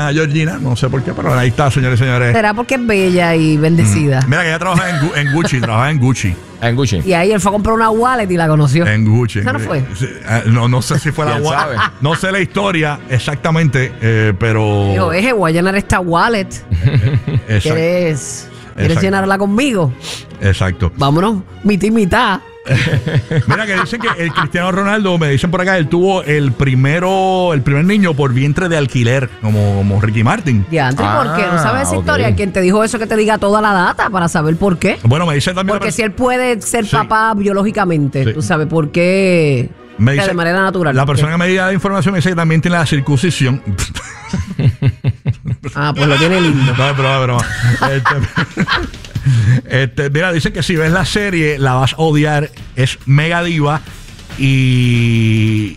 a Georgina, no sé por qué, pero ahí está, señores y señores. Será porque es bella y bendecida. Mira que ella trabaja en Gucci, trabaja en Gucci. En Gucci. Y ahí él fue a comprar una wallet y la conoció. En Gucci. ¿Eso no fue? No sé si fue la ¿Quién sabe? wallet. No sé la historia exactamente, pero. Dijo, voy a llenar esta wallet. ¿Quieres Exacto. llenarla conmigo? Exacto. Vámonos, mitad y mitad. Mira que dicen que el Cristiano Ronaldo, me dicen por acá, él tuvo el primer niño por vientre de alquiler, como Ricky Martin. Ya, antes, ¿por qué? ¿No sabes esa ok. historia? ¿Quién te dijo eso que te diga toda la data para saber por qué? Bueno, me dice también. Porque si él puede ser Sí. papá biológicamente, Sí. tú sabes por qué. me O sea, dice, de manera natural. La ¿por qué? persona que me diga la información me dice que también tiene la circuncisión. Ah, pues lo tiene lindo. No, es broma. Mira, dicen que si ves la serie la vas a odiar. Es mega diva y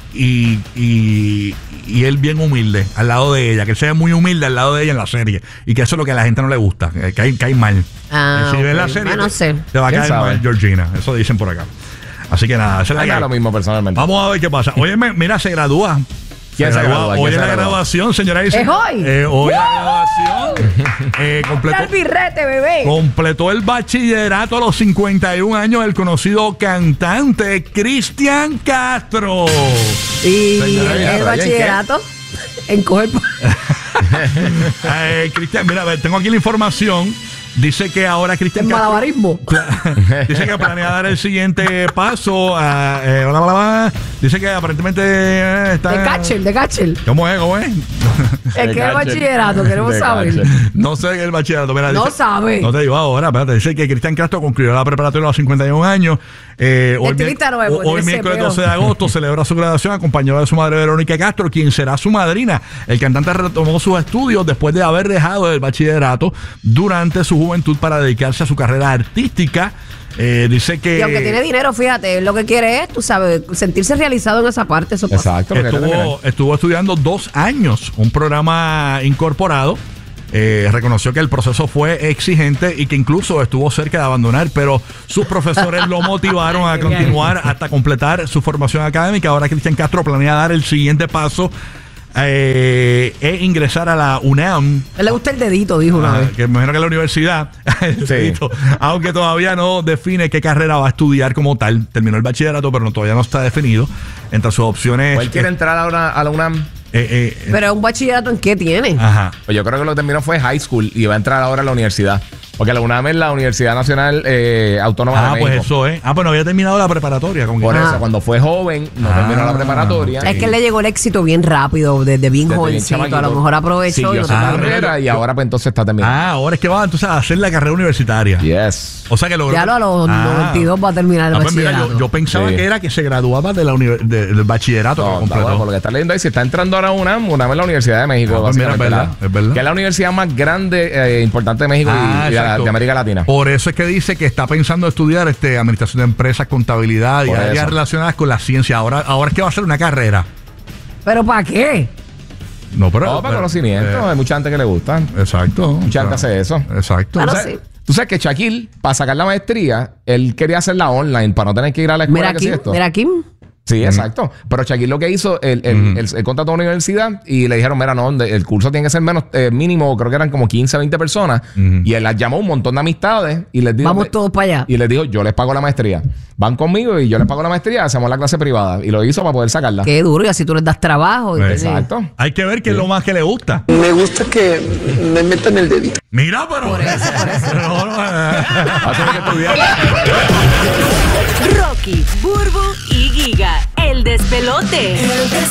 él bien humilde al lado de ella, que él sea muy humilde al lado de ella en la serie, y que eso es lo que a la gente no le gusta, que cae mal. Ah, Si ves la ok. serie No sé. te va a ¿Quién caer sabe? mal Georgina, eso dicen por acá. Así que nada, esa es la que Haga hay. lo mismo personalmente. Vamos a ver qué pasa. Oye, mira, se gradúa. ¿Quién se gradúa? Hoy ¿Quién es se la gradúa? graduación, señora. ¿Es hoy? Hoy es la graduación. Está el birrete, bebé. Completó el bachillerato a los 51 años el conocido cantante Cristian Castro. Y Señora, el ¿en bachillerato en coger. Cristian, mira, a ver, tengo aquí la información. Dice que ahora Cristian En Castro malabarismo. dice que planea dar el siguiente paso. Dice que aparentemente está. De Cachel. ¿Cómo es? ¿Cómo es? Es que el bachillerato, queremos De saber. Cachel. No sé qué es el bachillerato. Mira, No dice- sabe. No te digo ahora, espérate. Dice que Cristian Castro concluyó la preparatoria a los 51 años. Estilista nuevo, Hoy ese miércoles pelo. 12 de agosto celebra su graduación acompañado de su madre Verónica Castro, quien será su madrina. El cantante retomó sus estudios después de haber dejado el bachillerato durante su juventud para dedicarse a su carrera artística. Dice que Y aunque tiene dinero, fíjate, lo que quiere es, tú sabes, sentirse realizado en esa parte. Eso pasa. Exacto. porque estuvo estudiando 2 años un programa incorporado. Reconoció que el proceso fue exigente y que incluso estuvo cerca de abandonar, pero sus profesores lo motivaron a continuar hasta completar su formación académica. Ahora Cristian Castro planea dar el siguiente paso e ingresar a la UNAM. A él le gusta el dedito, dijo una vez. Que me imagino que la universidad, Sí. aunque todavía no define qué carrera va a estudiar como tal. Terminó el bachillerato, pero todavía no está definido. Entre sus opciones. Pues él quiere entrar ahora a la UNAM. Pero un bachillerato, ¿en qué tiene? Ajá. Pues yo creo que lo que terminó fue high school y va a entrar ahora a la universidad. Porque la UNAM es la Universidad Nacional Autónoma de Pues México. eso es. Pues no había terminado la preparatoria. Como que- Por eso, cuando fue joven, no terminó la preparatoria. Es que le llegó el éxito bien rápido, desde bien Desde bien jovencito. A lo chamaquito. mejor aprovechó. Siguió y no su se carrera y ahora pues entonces está terminando. ahora es que va entonces a hacer la carrera universitaria. Yes. O sea que logró. Ya a los 92 va a terminar el Pues mira, bachillerato. yo pensaba Sí. que era que se graduaba de del bachillerato. que No, completó. bueno, por lo que está leyendo ahí, si está entrando ahora a UNAM es la Universidad de México. Pues mira, es básicamente, verdad, es verdad. Que es la universidad más grande, importante de México y Exacto. de América Latina. Por eso es que dice que está pensando estudiar administración de empresas, contabilidad y Por áreas eso. relacionadas con la ciencia. Ahora es que va a ser una carrera. ¿Pero para qué? No, pero. No, para conocimiento. Hay mucha gente que le gusta. Exacto. Mucha gente hace eso. Exacto. Claro, ¿Tú sabes, sí. tú sabes que Shaquille, para sacar la maestría, él quería hacerla online para no tener que ir a la escuela. Mira que sí aquí, esto. mira aquí. Sí, exacto. Pero Shaquille lo que hizo, él contrató a una universidad y le dijeron, mira, no, el curso tiene que ser menos, mínimo, creo que eran como 15, 20 personas. Y él las llamó a un montón de amistades y les dijo... Vamos todos para allá. Y les dijo, yo les pago la maestría. Van conmigo y yo les pago la maestría, hacemos la clase privada. Y lo hizo para poder sacarla. Qué duro, y así tú les das trabajo. y Exacto. Hay que ver qué es lo más que le gusta. Me gusta que me metan el dedito. Mira, pero. Por eso. Va a tener que estudiar. Rocky, Burbu y Giga, el despelote.